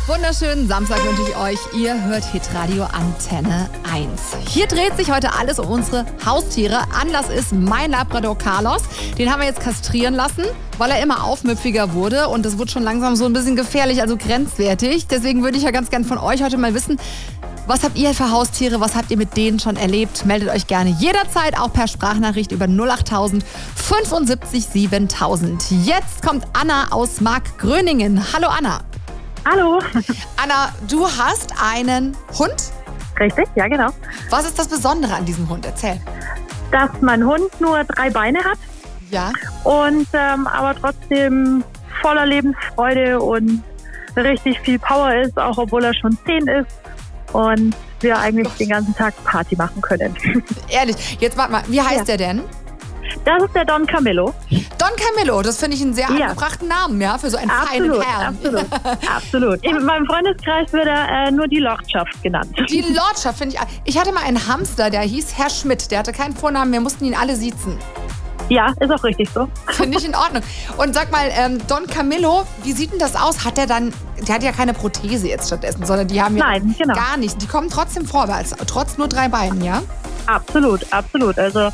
Wunderschönen Samstag wünsche ich euch. Ihr hört Hitradio Antenne 1. Hier dreht sich heute alles um unsere Haustiere. Anlass ist mein Labrador Carlos. Den haben wir jetzt kastrieren lassen, weil er immer aufmüpfiger wurde. Und das wird schon langsam so ein bisschen gefährlich, also grenzwertig. Deswegen würde ich ja ganz gern von euch heute mal wissen, was habt ihr für Haustiere? Was habt ihr mit denen schon erlebt? Meldet euch gerne jederzeit auch per Sprachnachricht über 08000 75 7000. Jetzt kommt Anna aus Markgröningen. Hallo Anna. Hallo. Anna, du hast einen Hund? Richtig, ja genau. Was ist das Besondere an diesem Hund? Erzähl. Dass mein Hund nur 3 Beine hat Ja. und aber trotzdem voller Lebensfreude und richtig viel Power ist, auch obwohl er schon 10 ist und wir eigentlich den ganzen Tag Party machen können. Ehrlich, jetzt warte mal, wie heißt der denn? Das ist der Don Camillo. Don Camillo, das finde ich einen sehr angebrachten Namen, ja, für so einen feinen Herrn. Absolut. In meinem Freundeskreis wird er nur die Lordschaft genannt. Die Lordschaft finde ich. Ich hatte mal einen Hamster, der hieß Herr Schmidt. Der hatte keinen Vornamen, wir mussten ihn alle siezen. Ja, ist auch richtig so. Finde ich in Ordnung. Und sag mal, Don Camillo, wie sieht denn das aus? Der hat ja keine Prothese jetzt stattdessen, sondern die haben ja gar nichts. Die kommen trotzdem vorwärts, trotz nur 3 Beinen, ja? Absolut. Also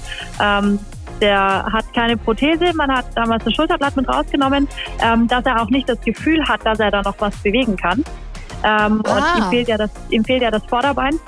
der hat keine Prothese, man hat damals das Schulterblatt mit rausgenommen, dass er auch nicht das Gefühl hat, dass er da noch was bewegen kann. Und ihm fehlt ja das Vorderbein.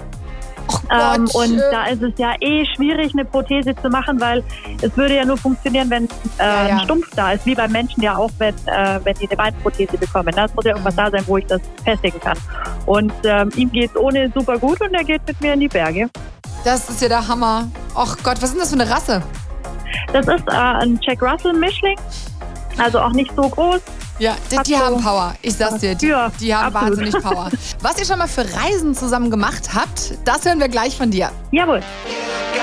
Und da ist es ja schwierig, eine Prothese zu machen, weil es würde ja nur funktionieren, wenn ein Stumpf da ist, wie beim Menschen ja auch, wenn die eine Beinprothese bekommen. Da muss ja irgendwas da sein, wo ich das festigen kann. Und ihm geht es ohne super gut und er geht mit mir in die Berge. Das ist ja der Hammer. Och Gott, was ist denn das für eine Rasse? Das ist ein Jack Russell Mischling, also auch nicht so groß. Ja, die haben Power. Ich sag's dir, die haben wahnsinnig Power. Was ihr schon mal für Reisen zusammen gemacht habt, das hören wir gleich von dir. Jawohl.